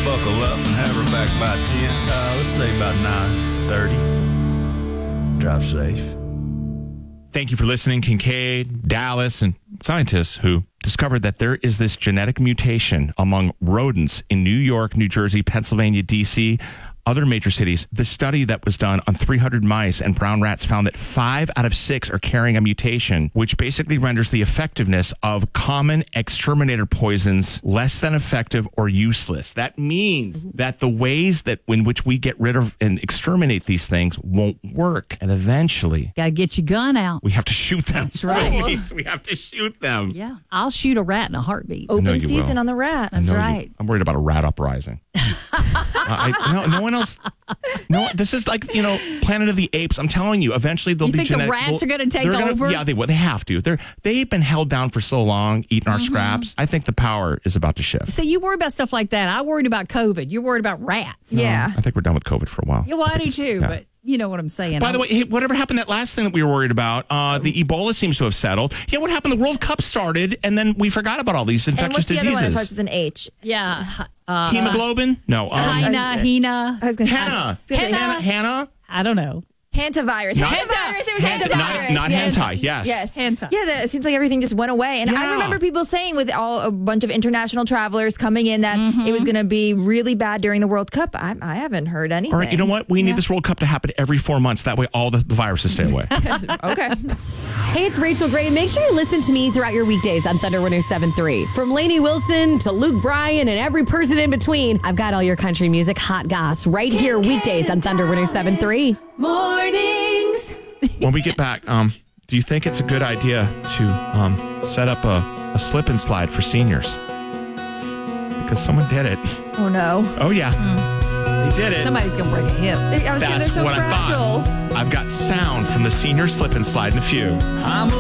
I'll buckle up and have her back by 10. Let's say about 9:30. Drive safe. Thank you for listening, Kincaid, Dallas, and scientists who discovered that there is this genetic mutation among rodents in New York, New Jersey, Pennsylvania, D.C., other major cities. The study that was done on 300 mice and brown rats found that 5 out of 6 are carrying a mutation, which basically renders the effectiveness of common exterminator poisons less than effective or useless. That means that the ways that in which we get rid of and exterminate these things won't work. And eventually, got to get your gun out. we have to shoot them. That's right. We have to shoot them. Yeah. I'll shoot a rat in a heartbeat. Open you season will. on the rat. That's No, right. I'm worried about a rat uprising. No one else. No, this is like, Planet of the Apes. I'm telling you, eventually they'll You be think the genetic. rats are gonna take over? Yeah, they will. They have to. They've been held down for so long, eating our scraps. I think the power is about to shift. So you worry about stuff like that. I worried about COVID. You're worried about rats. Yeah. I think we're done with COVID for a while. Yeah, well, I do too, yeah. but you know what I'm saying. By the way, hey, whatever happened that last thing that we were worried about, the Ebola seems to have settled. Yeah, what happened? The World Cup started, and then we forgot about all these And infectious what's the other one that diseases. starts with an H? Yeah. Hemoglobin? No. Hina. I was going to Hannah. say Hannah. I don't know. Hantavirus. Hantavirus. It was hantavirus. Not yes. hentai. Yes. Yes. Hanta. Yeah, it seems like everything just went away. And I Yeah. remember people saying with a bunch of international travelers coming in that it was going to be really bad during the World Cup. I haven't heard anything. All right, you know what? We need this World Cup to happen every 4 months. That way all the viruses stay away. Okay. Hey, it's Rachel Gray. Make sure you listen to me throughout your weekdays on Thunder 107.3. From Lainey Wilson to Luke Bryan and every person in between, I've got all your country music hot goss right here weekdays on Thunder 107.3. Mornings. When we get back, do you think it's a good idea to set up a slip and slide for seniors? Because someone did it. Oh, no. Oh, yeah. They did it. Somebody's going to break a hip. I was saying they're That's so what fragile. I thought. I've got sound from the senior slip and slide in a few. I'm